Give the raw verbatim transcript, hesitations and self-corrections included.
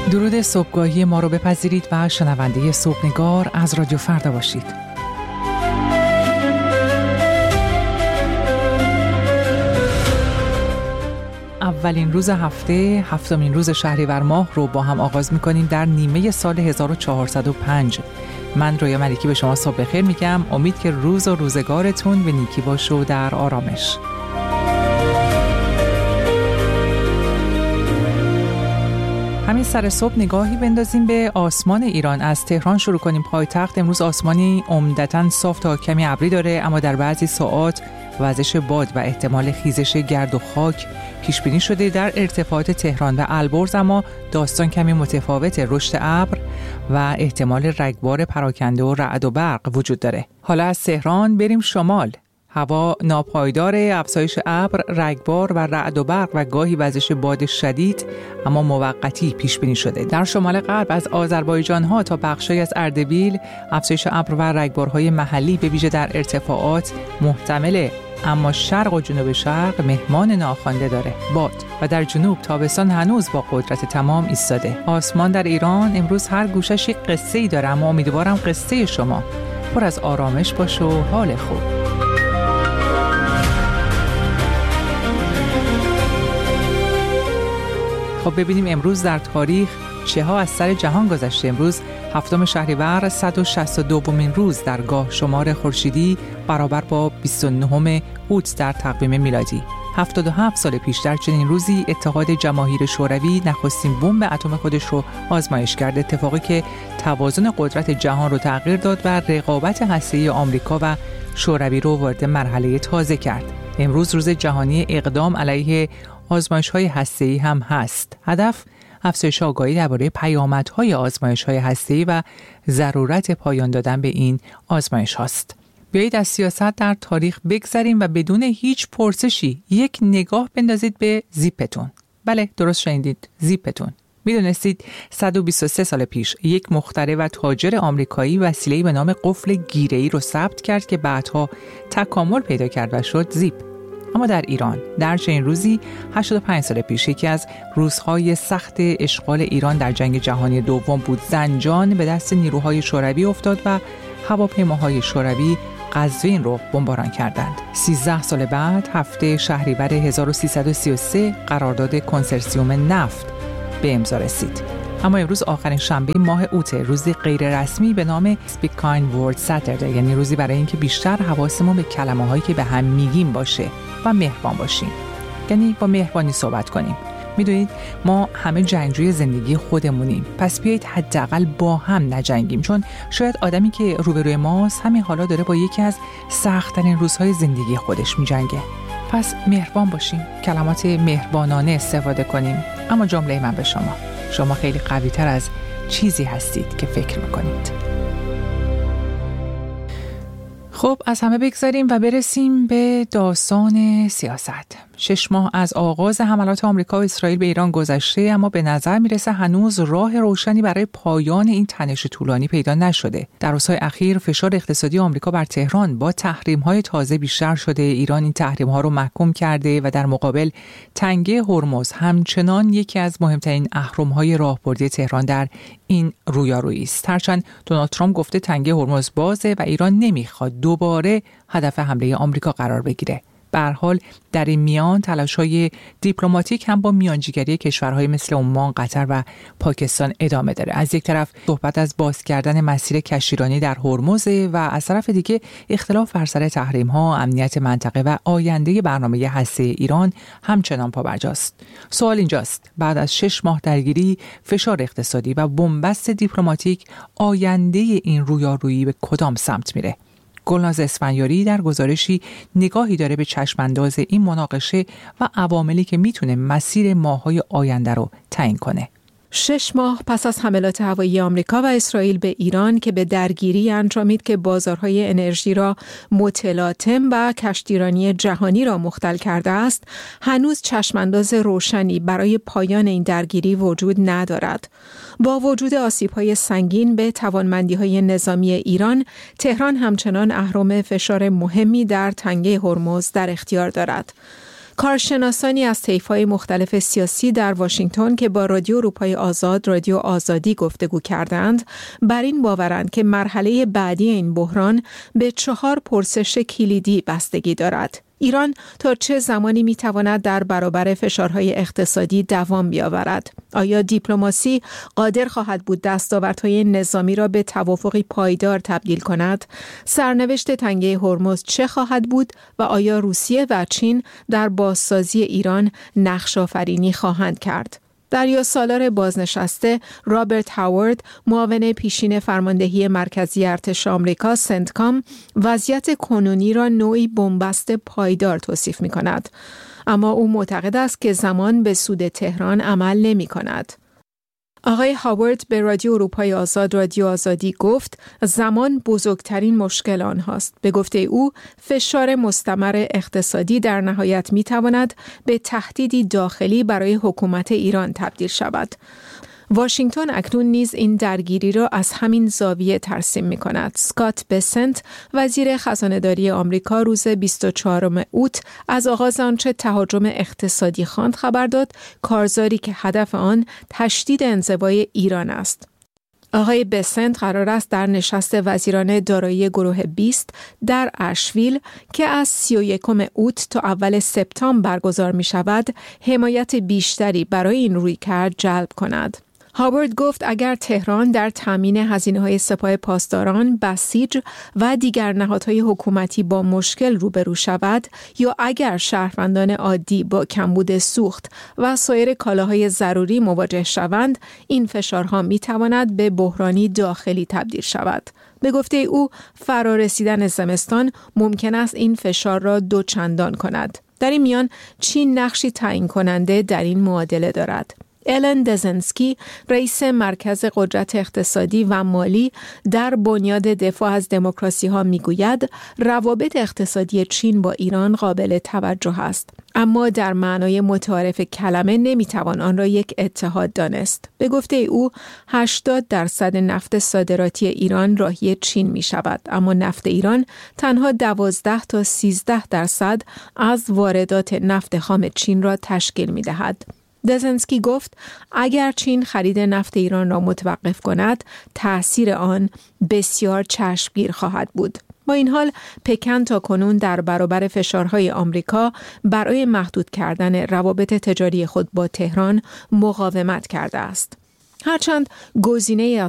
درود صبحگاهی ما رو بپذیرید و شنونده صبحنگار از رادیو فردا باشید. اولین روز هفته، هفتمین روز شهریور ماه رو با هم آغاز می‌کنیم در نیمه سال هزار و چهارصد و پنج. من رویا ملکی به شما صبح بخیر میگم. امید که روز و روزگارتون به نیکی باشه و در آرامش. همین سر صبح نگاهی بندازیم به آسمان ایران. از تهران شروع کنیم. پایتخت امروز آسمانی عمدتاً صاف تا کمی ابری داره، اما در بعضی ساعات وزش باد و احتمال خیزش گرد و خاک پیش بینی شده. در ارتفاعات تهران و البرز اما داستان کمی متفاوته. رشد ابر و احتمال رگبار پراکنده و رعد و برق وجود داره. حالا از تهران بریم شمال. هوا ناپایدار، افزایش ابر، رگبار و رعد و برق و گاهی وزش باد شدید اما موقتی پیش بینی شده. در شمال غرب از آذربایجان ها تا بخشی از اردبیل افزایش ابر و رگبارهای محلی به ویژه در ارتفاعات محتمله، اما شرق و جنوب شرق مهمان ناخوانده داره. باد و در جنوب تابستان هنوز با قدرت تمام ایستاده. آسمان در ایران امروز هر گوشش یک قصه‌ای داره، اما امیدوارم قصه شما پر از آرامش باشه و حال خوب. خب ببینیم امروز در تاریخ چه ها از سر جهان گذشته. امروز هفتم شهریور، صد و شصت و دومین روز در گاه شمار خورشیدی برابر با بیست و نهم اوت در تقویم میلادی. هفتاد و هفت سال پیش در چنین روزی اتحاد جماهیر شوروی نخستین بمب اتم خودش رو آزمایش کرد، اتفاقی که توازن قدرت جهان رو تغییر داد و رقابت هسته‌ای آمریکا و شوروی رو وارد مرحله تازه کرد. امروز روز جهانی اقدام علیه آزمایش‌های هسته‌ای هم هست. هدف افزایش آگاهی درباره پیامدهای آزمایش‌های هسته‌ای و ضرورت پایان دادن به این آزمایش هاست. بیایید از سیاست در تاریخ بگذریم و بدون هیچ پرسشی یک نگاه بندازید به زیپتون. بله، درست شنیدید، زیپتون. میدونستید صد و بیست و سه سال پیش یک مخترع و تاجر آمریکایی وسیله‌ای به نام قفل گیره‌ای رو ثبت کرد که بعدها تکامل پیدا کرد و شد زیپ. اما در ایران در چنین روزی هشتاد و پنج سال پیش یکی از روزهای سخت اشغال ایران در جنگ جهانی دوم بود. زنجان به دست نیروهای شوروی افتاد و هواپیماهای شوروی قزوین رو بمباران کردند. سیزده سال بعد هفته شهریور هزار و سیصد و سی و سه قرارداد کنسرسیوم نفت به امضا رسید. اما امروز آخرین شنبه ماه اوت، روزی غیر رسمی به نام Speak Kind Word Saturday، یعنی روزی برای اینکه بیشتر حواسمون به کلمه‌هایی که به هم میگیم باشه و مهربان باشیم، یعنی با مهربانی صحبت کنیم. میدونید ما همه جنگجوی زندگی خودمونیم، پس بیایید حداقل با هم نجنگیم، چون شاید آدمی که روبروی ماست همین حالا داره با یکی از سخت‌ترین روزهای زندگی خودش میجنگه. پس مهربان باشیم، کلمات مهربانانه استفاده کنیم. اما جمله من به شما: شما خیلی قوی‌تر از چیزی هستید که فکر میکنید. خب از همه بگذاریم و برسیم به داستان سیاست. شش ماه از آغاز حملات آمریکا و اسرائیل به ایران گذشته، اما به نظر میرسه هنوز راه روشنی برای پایان این تنش طولانی پیدا نشده. در روزهای اخیر فشار اقتصادی آمریکا بر تهران با تحریم‌های تازه بیشتر شده. ایران این تحریم‌ها رو محکوم کرده و در مقابل تنگه هرمز همچنان یکی از مهمترین اهرم‌های راهبردی تهران در این رویارویی است. هرچند دونالد ترامپ گفته تنگه هرمز بازه و ایران نمیخواد دوباره هدف حمله آمریکا قرار بگیره. به هر حال در این میان تلاش‌های دیپلماتیک هم با میانجیگری کشورهای مثل عمان، قطر و پاکستان ادامه داره. از یک طرف صحبت از باز کردن مسیر کشتیرانی در هرمز و از طرف دیگه اختلاف بر سر تحریم‌ها، امنیت منطقه و آینده برنامه هسته‌ای ایران همچنان پابرجاست. سوال اینجاست: بعد از شش ماه درگیری، فشار اقتصادی و بنبست دیپلماتیک، آینده این رویارویی به کدام سمت میره؟ گلناز اسفندیاری در گزارشی نگاهی داره به چشمانداز این مناقشه و عواملی که میتونه مسیر ماه‌های آینده رو تعیین کنه. شش ماه پس از حملات هوایی آمریکا و اسرائیل به ایران که به درگیری انجامید که بازارهای انرژی را متلاطم و کشتیرانی جهانی را مختل کرده است، هنوز چشمانداز روشنی برای پایان این درگیری وجود ندارد. با وجود آسیب‌های سنگین به توانمندی‌های نظامی ایران، تهران همچنان اهرم فشار مهمی در تنگه هرمز در اختیار دارد. کارشناسانی از طیف‌های مختلف سیاسی در واشنگتن که با رادیو اروپای آزاد، رادیو آزادی گفتگو کردند، بر این باورند که مرحله بعدی این بحران به چهار پرسش کلیدی بستگی دارد. ایران تا چه زمانی میتواند در برابر فشارهای اقتصادی دوام بیاورد؟ آیا دیپلماسی قادر خواهد بود دستاوردهای نظامی را به توافقی پایدار تبدیل کند؟ سرنوشت تنگه هرمز چه خواهد بود و آیا روسیه و چین در بازسازی ایران نقش آفرینی خواهند کرد؟ دریا سالار بازنشسته رابرت هاوارد، معاون پیشین فرماندهی مرکزی ارتش آمریکا سنتکام، وضعیت کنونی را نوعی بنبست پایدار توصیف می کند. اما او معتقد است که زمان به سود تهران عمل نمی کند. آقای هاوارد به رادیو اروپای آزاد، رادیو آزادی گفت زمان بزرگترین مشکل آنهاست. به گفته او فشار مستمر اقتصادی در نهایت می تواند به تهدیدی داخلی برای حکومت ایران تبدیل شود. واشنگتن اکنون نیز این درگیری را از همین زاویه ترسیم می کند. اسکات بسنت، وزیر خزانه‌داری آمریکا، روز بیست و چهارم اوت از آغاز آنچه تهاجم اقتصادی خواند خبر داد، کارزاری که هدف آن تشدید انزوای ایران است. آقای بسنت قرار است در نشست وزیران دارایی گروه بیست در اشویل که از سی و یکم اوت تا اول سپتامبر برگزار می شود، حمایت بیشتری برای این رویکرد جلب کند. هاوارد گفت اگر تهران در تامین هزینه‌های سپاه پاسداران، بسیج و دیگر نهادهای حکومتی با مشکل روبرو شود یا اگر شهروندان عادی با کمبود سوخت و سایر کالاهای ضروری مواجه شوند، این فشارها می‌تواند به بحرانی داخلی تبدیل شود. به گفته او فرارسیدن زمستان ممکن است این فشار را دوچندان کند. در این میان چین نقشی تعیین کننده در این معادله دارد. الن دزنسکی، رئیس مرکز قدرت اقتصادی و مالی در بنیاد دفاع از دموکراسی ها میگوید روابط اقتصادی چین با ایران قابل توجه است، اما در معنای متعارف کلمه نمیتوان آن را یک اتحاد دانست. به گفته او هشتاد درصد نفت صادراتی ایران راهی چین می شود، اما نفت ایران تنها دوازده تا سیزده درصد از واردات نفت خام چین را تشکیل می دهد. دزنسکی گفت اگر چین خرید نفت ایران را متوقف کند، تأثیر آن بسیار چشمگیر خواهد بود. با این حال پکن تا کنون در برابر فشارهای آمریکا برای محدود کردن روابط تجاری خود با تهران مقاومت کرده است. هرچند گزینه